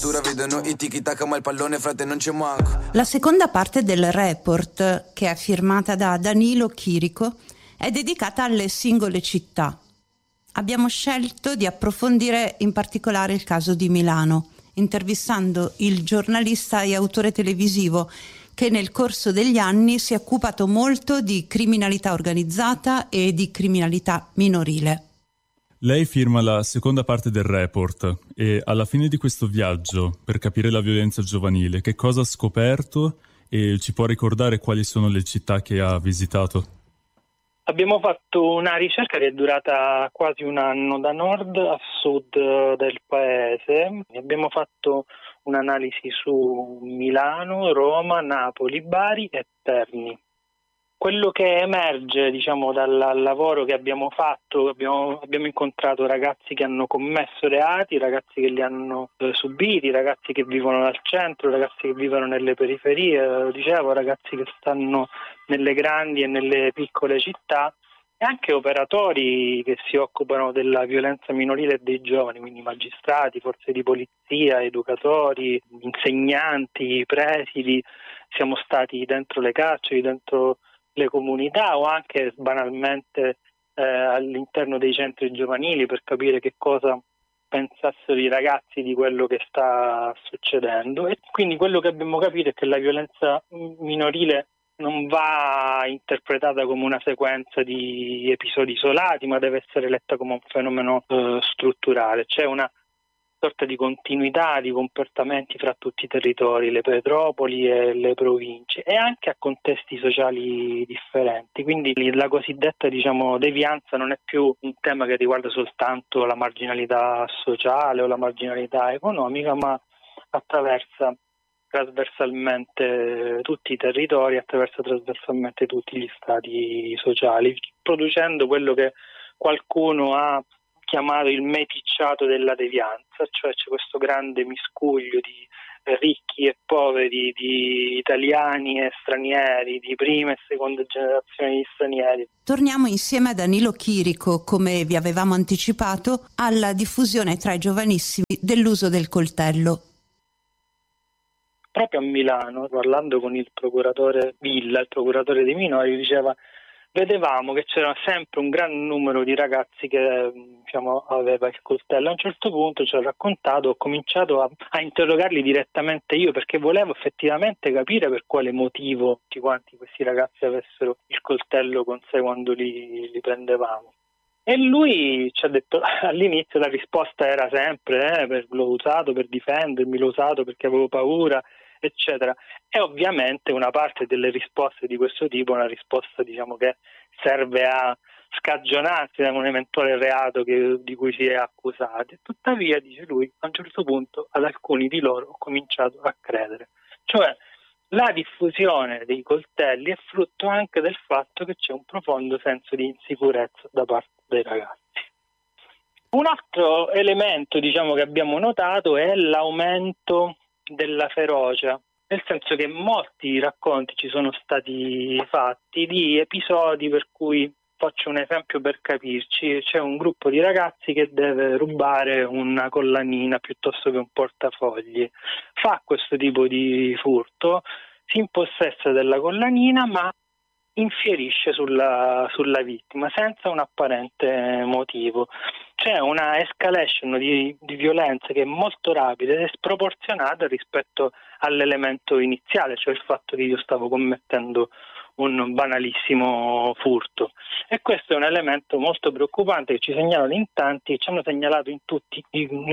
Vedono i tiki-taka ma il pallone frate non c'è manco. La seconda parte del report, che è firmata da Danilo Chirico, è dedicata alle singole città. Abbiamo scelto di approfondire in particolare il caso di Milano, intervistando il giornalista e autore televisivo che nel corso degli anni si è occupato molto di criminalità organizzata e di criminalità minorile. Lei firma la seconda parte del report e alla fine di questo viaggio, per capire la violenza giovanile, che cosa ha scoperto e ci può ricordare quali sono le città che ha visitato? Abbiamo fatto una ricerca che è durata quasi un anno da nord a sud del paese. Abbiamo fatto un'analisi su Milano, Roma, Napoli, Bari e Terni. Quello che emerge, dal lavoro che abbiamo fatto, abbiamo incontrato ragazzi che hanno commesso reati, ragazzi che li hanno subiti, ragazzi che vivono al centro, ragazzi che vivono nelle periferie, ragazzi che stanno nelle grandi e nelle piccole città, e anche operatori che si occupano della violenza minorile e dei giovani, quindi magistrati, forze di polizia, educatori, insegnanti, presidi. Siamo stati dentro le carceri, dentro le comunità o anche banalmente all'interno dei centri giovanili per capire che cosa pensassero i ragazzi di quello che sta succedendo. E quindi quello che abbiamo capito è che la violenza minorile non va interpretata come una sequenza di episodi isolati, ma deve essere letta come un fenomeno strutturale. C'è una sorta di continuità di comportamenti fra tutti i territori, le metropoli e le province, e anche a contesti sociali differenti. Quindi la cosiddetta devianza non è più un tema che riguarda soltanto la marginalità sociale o la marginalità economica, ma attraversa trasversalmente tutti i territori, attraversa trasversalmente tutti gli stati sociali, producendo quello che qualcuno ha chiamato il meticciato della devianza, cioè c'è questo grande miscuglio di ricchi e poveri, di italiani e stranieri, di prima e seconda generazione di stranieri. Torniamo insieme a Danilo Chirico, come vi avevamo anticipato, alla diffusione tra i giovanissimi dell'uso del coltello. Proprio a Milano, parlando con il procuratore Villa, il procuratore dei minori, diceva: vedevamo che c'era sempre un gran numero di ragazzi che aveva il coltello. A un certo punto ci ha raccontato, ho cominciato a interrogarli direttamente io, perché volevo effettivamente capire per quale motivo tutti quanti questi ragazzi avessero il coltello con sé quando li prendevamo. E lui ci ha detto, all'inizio la risposta era sempre l'ho usato per difendermi, l'ho usato perché avevo paura, eccetera. E ovviamente una parte delle risposte di questo tipo è una risposta che serve a scagionarsi da un eventuale reato di cui si è accusati. Tuttavia, dice lui, a un certo punto ad alcuni di loro ho cominciato a credere. Cioè, la diffusione dei coltelli è frutto anche del fatto che c'è un profondo senso di insicurezza da parte dei ragazzi. Un altro elemento, che abbiamo notato è l'aumento della ferocia, nel senso che molti racconti ci sono stati fatti di episodi per cui, faccio un esempio per capirci, c'è un gruppo di ragazzi che deve rubare una collanina piuttosto che un portafogli, fa questo tipo di furto, si impossessa della collanina ma infierisce sulla vittima senza un apparente motivo. C'è una escalation di violenza che è molto rapida ed è sproporzionata rispetto all'elemento iniziale, cioè il fatto che io stavo commettendo un banalissimo furto. E questo è un elemento molto preoccupante che ci segnalano in tanti, ci hanno segnalato in tutti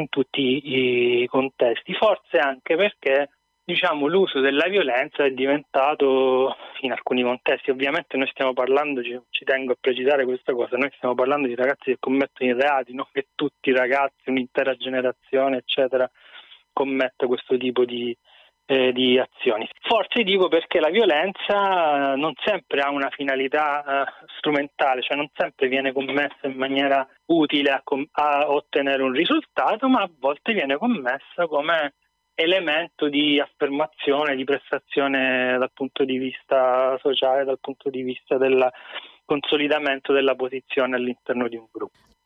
i contesti, forse anche perché l'uso della violenza è diventato, in alcuni contesti, ovviamente noi stiamo parlando, ci tengo a precisare questa cosa, noi stiamo parlando di ragazzi che commettono i reati, non che tutti i ragazzi, un'intera generazione, eccetera, commetta questo tipo di azioni. Forse dico perché la violenza non sempre ha una finalità strumentale, cioè non sempre viene commessa in maniera utile a ottenere un risultato, ma a volte viene commessa come elemento di affermazione, di prestazione dal punto di vista sociale, dal punto di vista del consolidamento della posizione all'interno di un gruppo.